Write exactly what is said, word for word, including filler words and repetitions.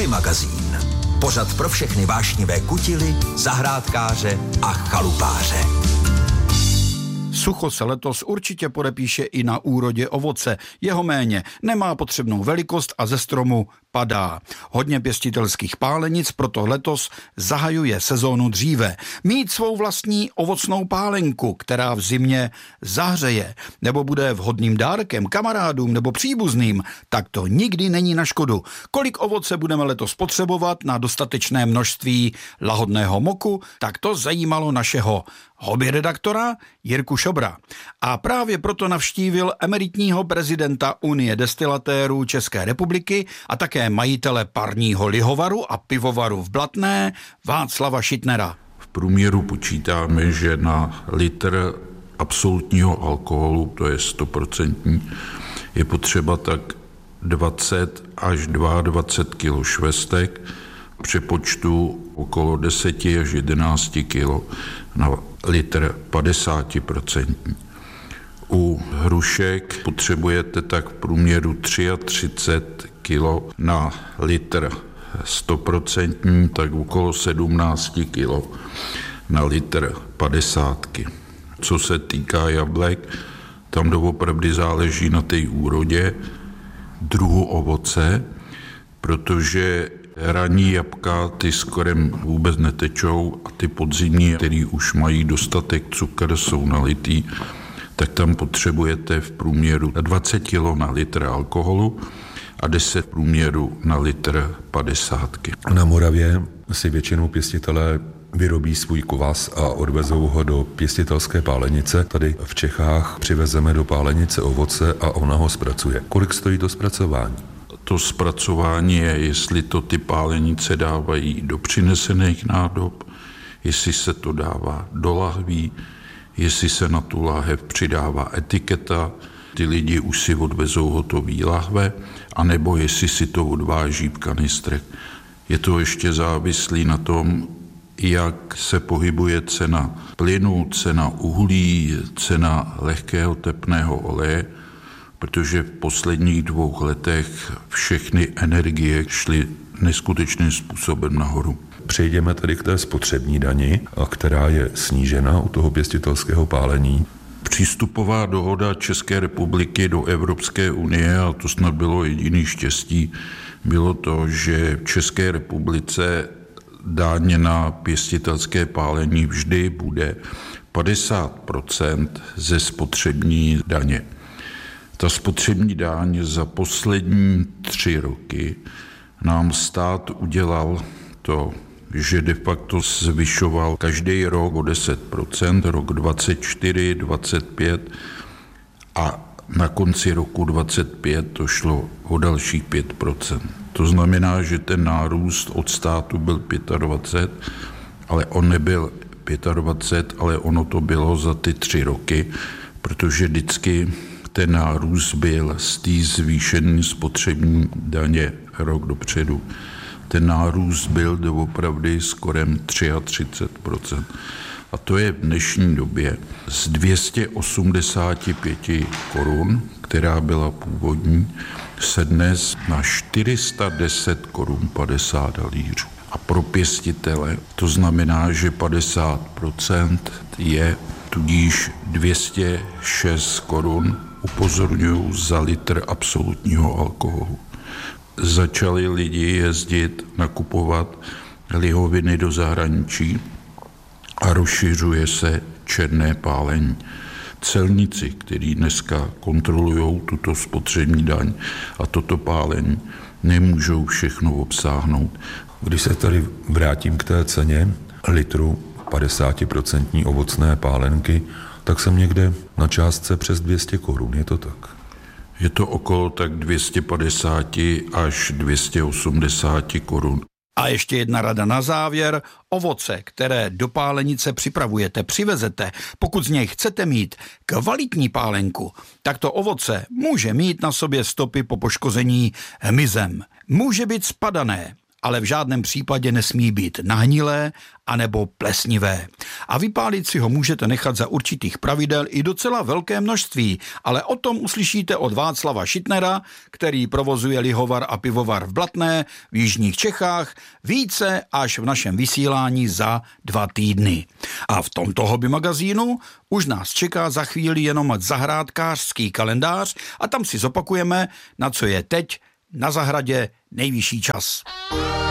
Hobby magazín. Pořad pro všechny vášnivé kutily, zahrádkáře a chalupáře. Sucho se letos určitě podepíše i na úrodě ovoce. Jeho méně, nemá potřebnou velikost a ze stromu padá. Hodně pěstitelských pálenic proto letos zahajuje sezónu dříve. Mít svou vlastní ovocnou pálenku, která v zimě zahřeje, nebo bude vhodným dárkem kamarádům nebo příbuzným, tak to nikdy není na škodu. Kolik ovoce budeme letos potřebovat na dostatečné množství lahodného moku, tak to zajímalo našeho hobby redaktora Jirku Šobra. A právě proto navštívil emeritního prezidenta Unie destilatérů České republiky a také majitele parního lihovaru a pivovaru v Blatné Václava Šitnera. V průměru počítáme, že na litr absolutního alkoholu, to je sto procent, je potřeba tak dvacet až dvacet dva kilo švestek, přepočtu okolo deset až jedenáct kilo na litr padesát procent. U hrušek potřebujete tak v průměru třicet tři kilo na litr sto procent, tak okolo sedmnáct kilo na litr padesátky. Co se týká jablek, tam doopravdy záleží na té úrodě, druhu ovoce, protože ranní jabka, ty skorem vůbec netečou a ty podzimní, který už mají dostatek cukr, jsou nalitý, tak tam potřebujete v průměru dvacet kilo na litr alkoholu a deset průměru na litr padesátky. Na Moravě si většinou pěstitelé vyrobí svůj kvas a odvezou ho do pěstitelské pálenice. Tady v Čechách přivezeme do pálenice ovoce a ona ho zpracuje. Kolik stojí to zpracování? To zpracování je, jestli to ty pálenice dávají do přinesených nádob, jestli se to dává do lahví, jestli se na tu láhev přidává etiketa, ty lidi už si odvezou hotový lahve, anebo jestli si to odváží v kanistrech. Je to ještě závislý na tom, jak se pohybuje cena plynu, cena uhlí, cena lehkého tepného oleje, protože v posledních dvou letech všechny energie šly neskutečným způsobem nahoru. Přejdeme tedy k té spotřební dani, která je snížena u toho pěstitelského pálení. Přístupová dohoda České republiky do Evropské unie, a to snad bylo jediný štěstí, bylo to, že v České republice daň na pěstitelské pálení vždy bude padesát procent ze spotřební daně. Ta spotřební daň za poslední tři roky nám stát udělal to, že de facto zvyšoval každý rok o deset procent, rok dvacet čtyři, dvacet pět a na konci roku dvacet pět to šlo o dalších pět procent. To znamená, že ten nárůst od státu byl dvacet pět, ale on nebyl dvacet pět, ale ono to bylo za ty tři roky, protože vždycky ten nárůst byl z té zvýšené spotřební daně rok dopředu. Ten nárůst byl doopravdy skorem třicet tři procent. A to je v dnešní době z dvě stě osmdesát pět korun, která byla původní, se dnes na čtyři sta deset korun padesát halířů. A pro pěstitele to znamená, že padesát procent je tudíž dvě stě šest korun, upozorňuji, za litr absolutního alkoholu. Začali lidi jezdit, nakupovat lihoviny do zahraničí a rozšiřuje se černé pálení. Celníci, kteří dneska kontrolují tuto spotřební daň a toto pálení, nemůžou všechno obsáhnout. Když se tady vrátím k té ceně litru padesát procent ovocné pálenky, tak jsem někde na částce přes dvě stě korun, je to tak? Je to okolo tak dvě stě padesát až dvě stě osmdesát korun. A ještě jedna rada na závěr. Ovoce, které do pálenice připravujete, přivezete, pokud z něj chcete mít kvalitní pálenku, tak to ovoce může mít na sobě stopy po poškození hmyzem. Může být spadané ale v žádném případě nesmí být nahnilé anebo plesnivé. A vypálit si ho můžete nechat za určitých pravidel i docela velké množství, ale o tom uslyšíte od Václava Šitnera, který provozuje lihovar a pivovar v Blatné v jižních Čechách, více až v našem vysílání za dva týdny. A v tomto hobby magazínu už nás čeká za chvíli jenom zahrádkářský kalendář a tam si zopakujeme, na co je teď na zahradě nejvyšší čas.